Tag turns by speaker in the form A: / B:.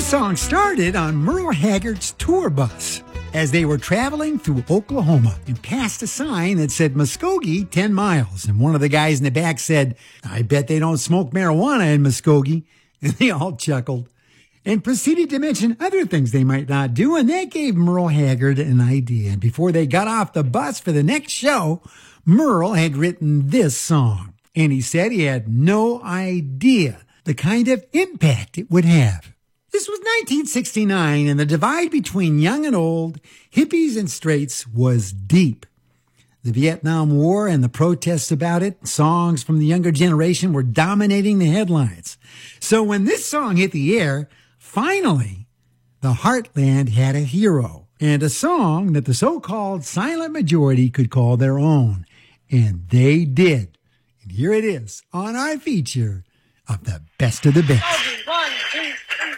A: song started on Merle Haggard's tour bus as they were traveling through Oklahoma and passed a sign that said Muskogee 10 miles. And one of the guys in the back said, "I bet they don't smoke marijuana in Muskogee." And they all chuckled and proceeded to mention other things they might not do. And that gave Merle Haggard an idea. And before they got off the bus for the next show, Merle had written this song. And he said he had no idea the kind of impact it would have. This was 1969, and the divide between young and old, hippies and straights was deep. The Vietnam War and the protests about it, songs from the younger generation were dominating the headlines. So when this song hit the air, finally, the Heartland had a hero and a song that the so-called silent majority could call their own. And they did. And here it is on our feature of the best of the best.